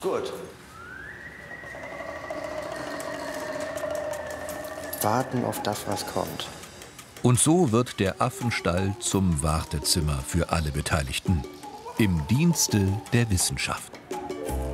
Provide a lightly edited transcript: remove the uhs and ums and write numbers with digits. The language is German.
Gut. Warten auf das, was kommt. Und so wird der Affenstall zum Wartezimmer für alle Beteiligten. Im Dienste der Wissenschaft.